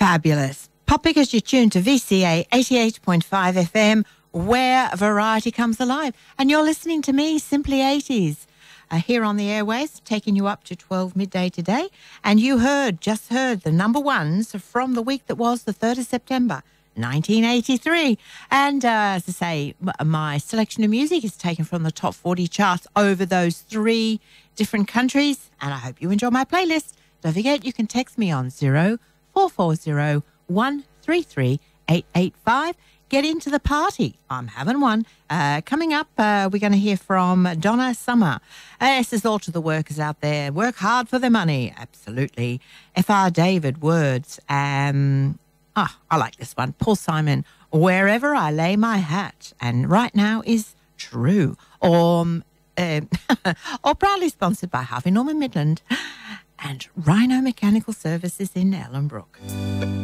Fabulous. Pop because you're tuned to VCA 88.5 FM, where variety comes alive. And you're listening to me, Simply 80s, here on the airways, taking you up to 12 midday today. And you just heard the number ones from the week that was the 3rd of September, 1983. And as I say, my selection of music is taken from the top 40 charts over those 3 different countries. And I hope you enjoy my playlist. Don't forget, you can text me on 0440 133 885. Get into the party. I'm having one. Coming up, we're going to hear from Donna Summer. This is all to the workers out there. Work hard for their money. Absolutely. F.R. David words. I like this one. Paul Simon, Wherever I Lay My Hat. And right now is True. Or proudly sponsored by Harvey Norman Midland and Rhino Mechanical Services in Ellenbrook.